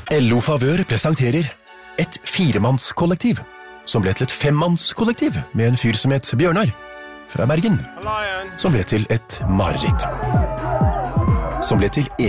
LO Favør presenterer et firemannskollektiv, som ble til et femmannskollektiv med en fyr som het Bjørnar, fra Bergen, som ble til et mareritt. Som ble til